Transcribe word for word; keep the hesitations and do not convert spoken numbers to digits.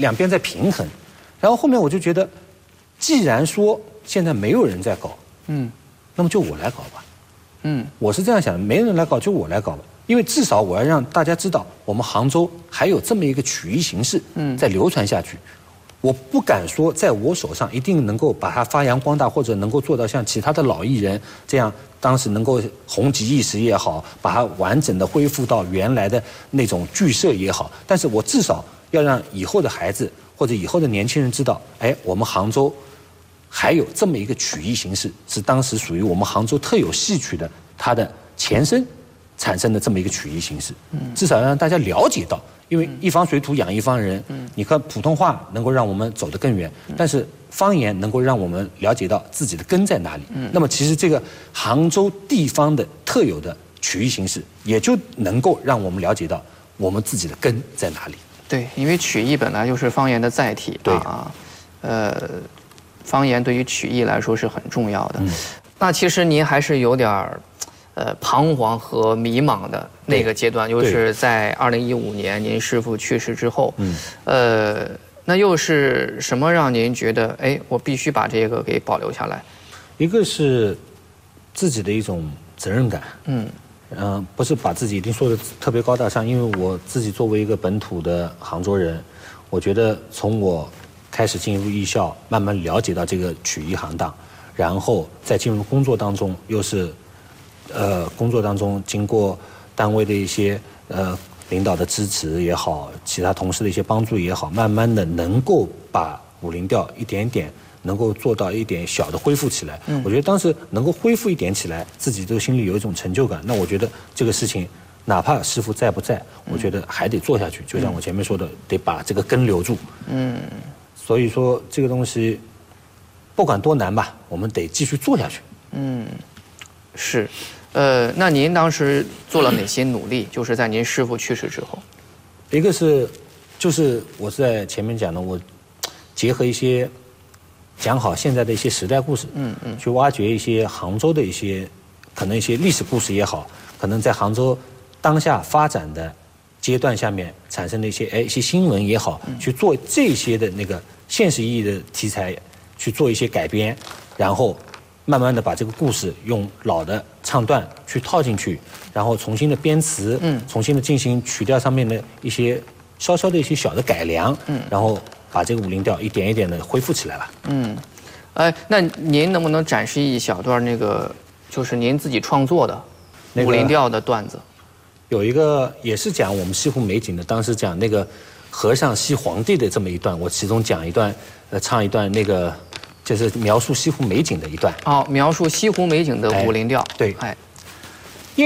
两边在平衡。然后后面我就觉得，既然说现在没有人在搞，嗯，那么就我来搞吧。嗯，我是这样想的，没人来搞就我来搞吧。因为至少我要让大家知道，我们杭州还有这么一个曲艺形式在流传下去。我不敢说在我手上一定能够把它发扬光大，或者能够做到像其他的老艺人这样，当时能够红极一时也好，把它完整的恢复到原来的那种剧社也好。但是我至少要让以后的孩子或者以后的年轻人知道，哎，我们杭州还有这么一个曲艺形式，是当时属于我们杭州特有戏曲的它的前身产生的这么一个曲艺形式。至少让大家了解到。因为一方水土养一方人，你看普通话能够让我们走得更远，但是方言能够让我们了解到自己的根在哪里。那么其实这个杭州地方的特有的曲艺形式，也就能够让我们了解到我们自己的根在哪里。 对，因为曲艺本来就是方言的载体啊，呃，方言对于曲艺来说是很重要的。那其实您还是有点儿。呃，彷徨和迷茫的那个阶段，又是在二零一五年您师父去世之后，嗯，呃，那又是什么让您觉得，哎，我必须把这个给保留下来？ 一个是自己的一种责任感，嗯，嗯、呃，不是把自己一定说的特别高大上，因为我自己作为一个本土的杭州人，我觉得从我开始进入艺校，慢慢了解到这个曲艺行当，然后在进入工作当中又是。呃，工作当中经过单位的一些呃领导的支持也好，其他同事的一些帮助也好，慢慢的能够把武林调一点点能够做到一点小的恢复起来。嗯，我觉得当时能够恢复一点起来，自己都心里有一种成就感。那我觉得这个事情，哪怕师傅在不在，我觉得还得做下去。就像我前面说的，得把这个根留住。嗯，所以说这个东西，不管多难吧，我们得继续做下去。嗯， 是。呃，那您当时做了哪些努力？就是在您师父去世之后， 一个是，就是我在前面讲的，我结合一些讲好现在的一些时代故事，嗯嗯，去挖掘一些杭州的一些可能一些历史故事也好，可能在杭州当下发展的阶段下面产生的一些哎一些新闻也好，去做这些的那个现实意义的题材，去做一些改编，然后。慢慢的把这个故事用老的唱段去套进去，然后重新的编词，嗯，重新的进行曲调上面的一些稍稍的一些小的改良，嗯，然后把这个武林调一点一点的恢复起来了。嗯， 哎，那您能不能展示一小段那个就是您自己创作的武林调的段子？ 有一个也是讲我们西湖美景的，当时讲那个和尚西皇帝的这么一段，我其中讲一段，呃，唱一段那个。就是描述西湖美景的一段哦，描述西湖美景的武林调。 哎，对，哎，